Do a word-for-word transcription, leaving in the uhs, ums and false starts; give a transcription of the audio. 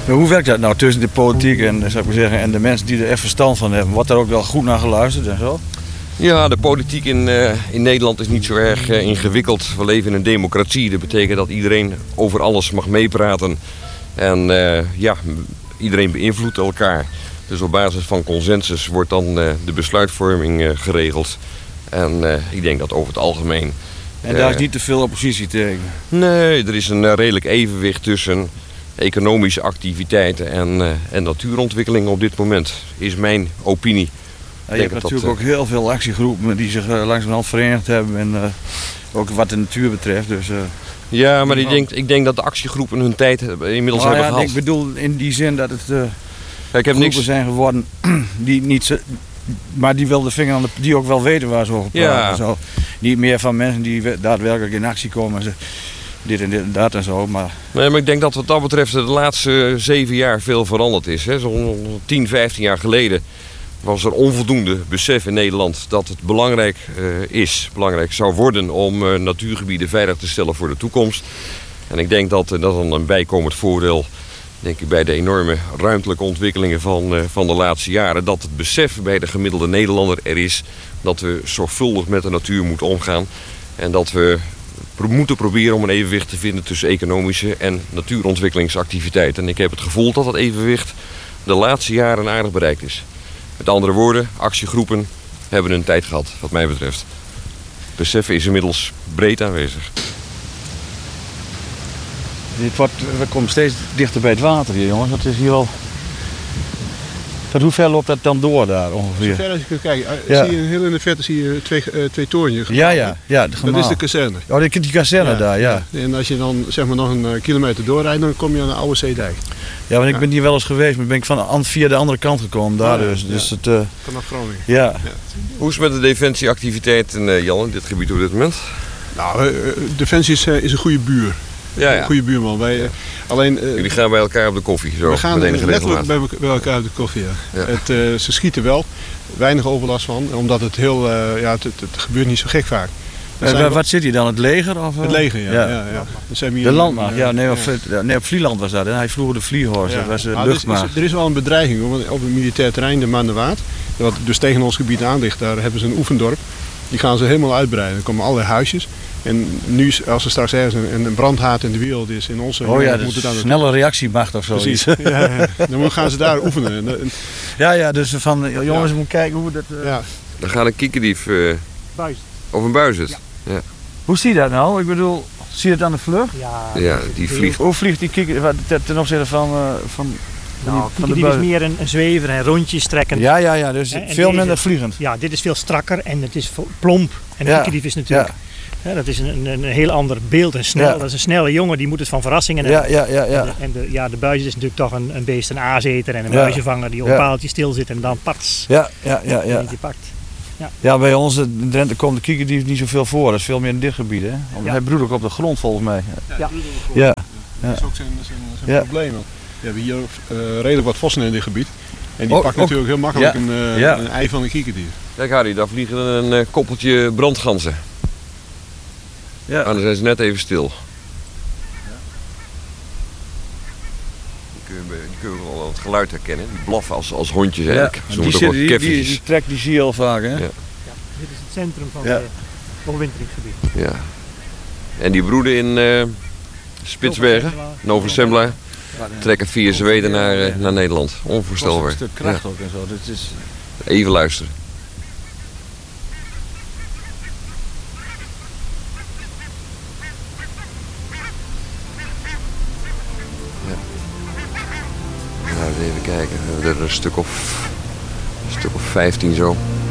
Maar hoe werkt dat nou tussen de politiek en, zou ik maar zeggen, en de mensen die er echt verstand van hebben? Wordt daar ook wel goed naar geluisterd en zo? Ja, de politiek in, uh, in Nederland is niet zo erg uh, ingewikkeld. We leven in een democratie. Dat betekent dat iedereen over alles mag meepraten. En uh, ja, iedereen beïnvloedt elkaar. Dus op basis van consensus wordt dan uh, de besluitvorming uh, geregeld. En uh, ik denk dat over het algemeen... En daar is niet te veel oppositie tegen? Nee, er is een uh, redelijk evenwicht tussen economische activiteiten en, uh, en natuurontwikkeling op dit moment. Is mijn opinie. Ja, je hebt natuurlijk dat, uh, ook heel veel actiegroepen die zich uh, langzamerhand verenigd hebben. En uh, ook wat de natuur betreft. Dus, uh, ja, maar ik denk, ik denk dat de actiegroepen hun tijd inmiddels nou, hebben ja, gehad. Ik bedoel in die zin dat het uh, ja, ik heb groepen niks... zijn geworden die niet... Maar die wel de vinger aan de, die ook wel weten waar ze over praten. Ja. Zo. Niet meer van mensen die daadwerkelijk in actie komen. Ze, dit en dit en dat en zo. Maar... Nee, maar ik denk dat wat dat betreft de laatste zeven jaar veel veranderd is. Zo'n tien, vijftien jaar geleden was er onvoldoende besef in Nederland dat het belangrijk uh, is, belangrijk zou worden om uh, natuurgebieden veilig te stellen voor de toekomst. En ik denk dat uh, dat dan een bijkomend voordeel, denk ik, bij de enorme ruimtelijke ontwikkelingen van, uh, van de laatste jaren, dat het besef bij de gemiddelde Nederlander er is dat we zorgvuldig met de natuur moeten omgaan. En dat we pro- moeten proberen om een evenwicht te vinden tussen economische en natuurontwikkelingsactiviteiten. En ik heb het gevoel dat dat evenwicht de laatste jaren aardig bereikt is. Met andere woorden, actiegroepen hebben hun tijd gehad, wat mij betreft. Het besef is inmiddels breed aanwezig. Dit wordt, we komen steeds dichter bij het water hier, jongens. Dat is hier al... Tot hoe ver loopt dat dan door daar ongeveer? Zo ver als je kunt kijken. Ja. Zie je, heel in de verte zie je twee, uh, twee torens. Ja, ja, ja. De dat is de kazerne. Oh, die, die kazerne ja, daar, ja. ja. En als je dan zeg maar nog een uh, kilometer doorrijdt, dan kom je aan de oude zeedijk. Ja, want ik ja. ben hier wel eens geweest, maar ben ik van, via de andere kant gekomen daar oh, ja, dus. ja. dus het, uh, Vanaf Groningen. Ja. ja. Hoe is het met de defensieactiviteiten, uh, Jan, in dit gebied op dit moment? Nou, uh, Defensie is, uh, is een goede buur. Ja, ja. Een goede buurman. Wij, uh, alleen, uh, Jullie gaan bij elkaar op de koffie, zo, we gaan met enige letterlijk regelmaat. bij, bij elkaar op de koffie. Ja. Ja. Het, uh, ze schieten wel, weinig overlast van, omdat het heel, uh, ja, het, het, het gebeurt niet zo gek vaak. Uh, wat we... zit hier dan, het leger? Of, uh? Het leger, ja. ja. ja, ja. Dus hier de landmacht, ja, nee, ja. Op, nee, op Vlieland was dat. Hè? Hij vroeger de Vliehorst, Ja. dat was de ah, luchtmacht. Er is, er is wel een bedreiging hoor, want op het militair terrein, de Maanderwaard, wat dus tegen ons gebied aan ligt, daar hebben ze een oefendorp. Die gaan ze helemaal uitbreiden. Er komen allerlei huisjes. En nu, als er straks ergens een, een brandhaard in de wereld is, in onze... Oh ja, moet het dan snelle reactiemacht of zo. Precies. Ja, ja. Dan gaan ze daar oefenen. En, ja, ja, dus van, jongens, ja. we moeten kijken hoe dat... Uh... Ja. Dan gaat een kiekendief... Uh, buizerd. Of een buizerd. Ja. Ja. Hoe zie je dat nou? Ik bedoel, zie je het aan de vlucht? Ja, ja die vliegt. Hoe vliegt die kikker ten opzichte van... Uh, van Nou, van die is meer een, een zwever en rondjes trekken. Ja, ja, ja, dus en veel deze, minder vliegend. Ja, dit is veel strakker en het is plomp. En de ja. kikkerdief is natuurlijk... Ja. Ja, dat is een, een, een heel ander beeld en snel. Ja. Dat is een snelle jongen, die moet het van verrassingen hebben. Ja, ja, ja, ja. En, de, en de, ja, de buizerd is natuurlijk toch een, een beest, een aaseter en een ja. muizenvanger die op een ja. paaltje stil zit en dan pats. Ja, ja, ja, ja. Die pakt. Ja. ja, bij ons in Drenthe komt de kikkerdief niet zoveel voor. Dat is veel meer in dit gebied. Hè? Ja. Hij broedt ook op de grond volgens mij. Ja, ja. ja. ja. Dat is ook zijn, zijn, zijn ja. probleem. We hebben hier uh, redelijk wat vossen in dit gebied. En die oh, pakt natuurlijk heel makkelijk ja. een, uh, ja. een ei van een kikkerdief. Kijk Harry, daar vliegen een uh, koppeltje brandganzen. Ja. En dan zijn ze net even stil. Ja. Die kun je, die kun je wel het geluid herkennen. Die blaffen als, als hondjes eigenlijk. Ja. Die, zit, die, die, die trek die zie je al vaak. Hè? Ja. Ja. Dit is het centrum van ja. het overwinteringsgebied. Ja. En die broeden in uh, Spitsbergen, Nova Zembla, trekken via Zweden naar, uh, naar Nederland. Onvoorstelbaar. Een stuk kracht ja. ook en zo. Dat is... Even luisteren. Even kijken, we hebben er een stuk of, een stuk of vijftien zo.